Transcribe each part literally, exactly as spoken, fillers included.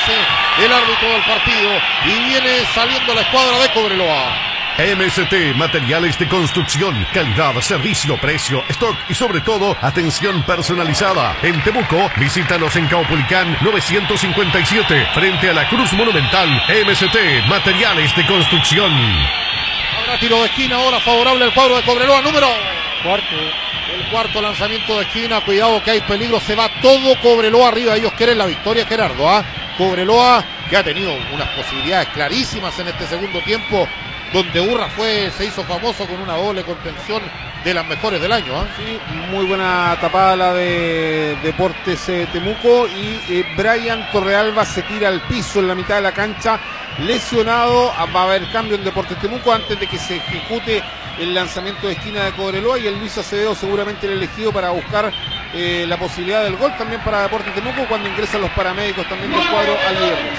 dice el árbitro del partido. Y viene saliendo la escuadra de Cobreloa. M S T, materiales de construcción, calidad, servicio, precio, stock y sobre todo, atención personalizada. En Temuco, visítanos en Caupolicán novecientos cincuenta y siete, frente a la Cruz Monumental. M S T, materiales de construcción. Habrá tiro de esquina ahora favorable al cuadro de Cobreloa, número cuarto. El cuarto lanzamiento de esquina, cuidado que hay peligro, se va todo Cobreloa arriba. Ellos quieren la victoria, Gerardo. ¿ah? Cobreloa que ha tenido unas posibilidades clarísimas en este segundo tiempo, donde Urra fue, se hizo famoso con una doble contención de las mejores del año. ¿eh? Sí, muy buena tapada la de Deportes eh, Temuco. Y eh, Brian Torrealba se tira al piso en la mitad de la cancha, lesionado. Va a haber cambio en Deportes Temuco antes de que se ejecute el lanzamiento de esquina de Cobreloa, y el Luis Acevedo seguramente el elegido para buscar eh, la posibilidad del gol también para Deportes Temuco cuando ingresan los paramédicos también del cuadro al viernes.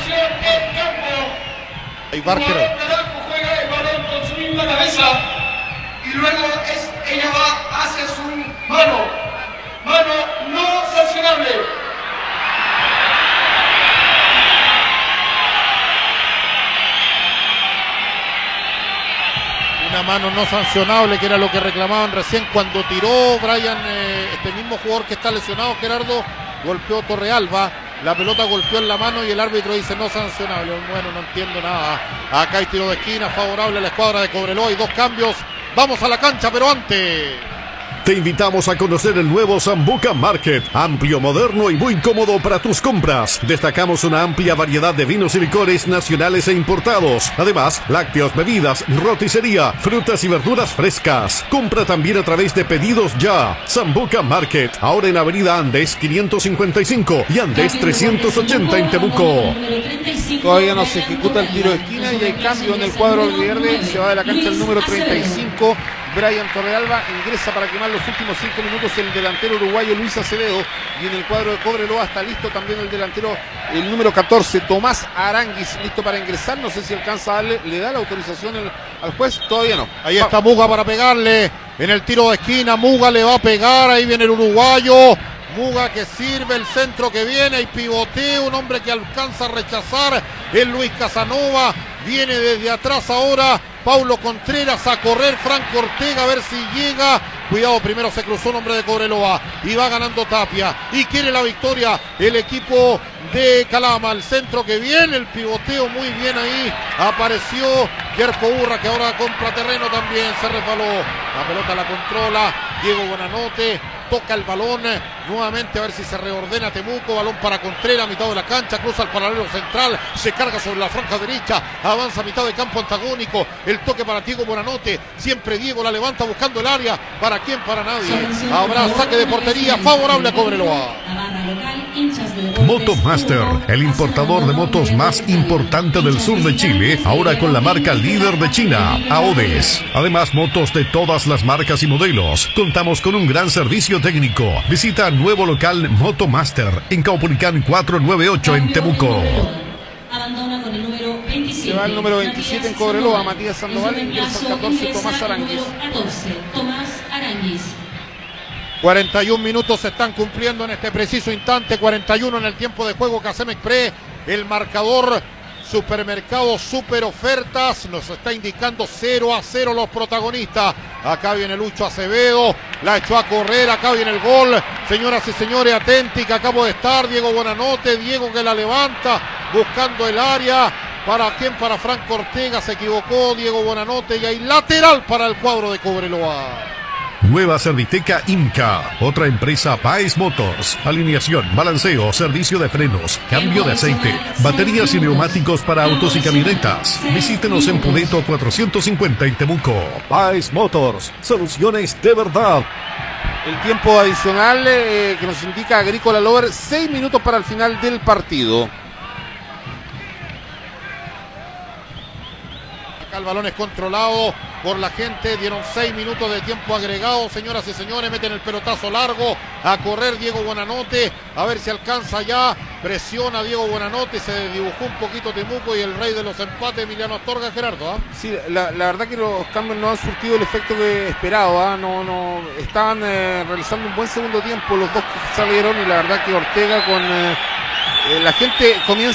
Ahí Barker juega el balón con su misma cabeza y luego es, ella va hacia su mano, mano no sancionable. Una mano no sancionable, que era lo que reclamaban recién cuando tiró Brian, eh, este mismo jugador que está lesionado, Gerardo, golpeó Torrealba. La pelota golpeó en la mano y el árbitro dice no sancionable. Bueno, no entiendo nada. Acá hay tiro de esquina favorable a la escuadra de Cobreloa y dos cambios. Vamos a la cancha, pero antes te invitamos a conocer el nuevo Sambuca Market, amplio, moderno y muy cómodo para tus compras. Destacamos una amplia variedad de vinos y licores nacionales e importados. Además, lácteos, bebidas, roticería, frutas y verduras frescas. Compra también a través de Pedidos Ya. Sambuca Market, ahora en Avenida Andes quinientos cincuenta y cinco y Andes trescientos ochenta en Temuco. Todavía no se ejecuta el tiro de esquina y hay cambio en el cuadro albiverde. Se va de la cancha el número treinta y cinco. Brian Torrealba ingresa para quemar los últimos cinco minutos el delantero uruguayo Luis Acevedo, y en el cuadro de Cobreloa está listo también el delantero, el número catorce, Tomás Aranguis, listo para ingresar. No sé si alcanza a darle, le da la autorización el, al juez, todavía no. Ahí está Muga para pegarle en el tiro de esquina. Muga le va a pegar, ahí viene el uruguayo. Muga que sirve el centro que viene y pivoteo, un hombre que alcanza a rechazar, el Luis Casanova. Viene desde atrás ahora Paulo Contreras a correr, Franco Ortega a ver si llega. Cuidado, primero se cruzó un hombre de Cobreloa y va ganando Tapia y quiere la victoria el equipo de Calama. El centro que viene, el pivoteo muy bien ahí. Apareció Yerko Urra, que ahora compra terreno también, se resbaló. La pelota la controla Diego Buenanote. Toca el balón nuevamente a ver si se reordena Temuco. Balón para Contreras a mitad de la cancha, cruza el paralelo central, se carga sobre la franja derecha, avanza a mitad de campo antagónico. El toque para Diego Buenanote, siempre Diego la levanta buscando el área. ¿Para quién? Para nadie. Habrá saque de portería favorable a Cobreloa. Motomaster, el importador de motos más importante del sur de Chile, ahora con la marca líder de China, Aodes. Además, motos de todas las marcas y modelos. Contamos con un gran servicio técnico. Visita nuevo local Motomaster en Caupolicán cuatrocientos noventa y ocho en Temuco. Abandona con el número veintisiete. Se va el número veintisiete en Cobreloa, Matías Sandoval, ingresa el catorce, Tomás Aranguis. catorce, Tomás Aranguis. cuarenta y un minutos se están cumpliendo en este preciso instante, cuarenta y uno en el tiempo de juego. Casem Express, el marcador. Supermercado Super Ofertas nos está indicando cero a cero los protagonistas. Acá viene Lucho Acevedo, la echó a correr, acá viene el gol. Señoras y señores, atenti que acabo de estar. Diego Buenanote, Diego que la levanta, buscando el área. ¿Para quién? Para Franco Ortega, se equivocó Diego Buenanote y hay lateral para el cuadro de Cobreloa. Nueva Serviteca Imca, otra empresa Paes Motors, alineación, balanceo, servicio de frenos, cambio de aceite, baterías y neumáticos para autos y camionetas. Visítenos en Puneto cuatrocientos cincuenta en Temuco. Paes Motors, soluciones de verdad. El tiempo adicional eh, que nos indica Agrícola Lover, seis minutos para el final del partido. Acá el balón es controlado por la gente, dieron seis minutos de tiempo agregado, señoras y señores, meten el pelotazo largo, a correr Diego Buenanote, a ver si alcanza ya, presiona Diego Buenanote, se dibujó un poquito Temuco y el rey de los empates, Emiliano Astorga, Gerardo. ¿eh? Sí, la, la verdad que los cambios no han surtido el efecto que esperaba, ¿eh? no, no, estaban eh, realizando un buen segundo tiempo los dos que salieron y la verdad que Ortega con... Eh, eh, la gente comienza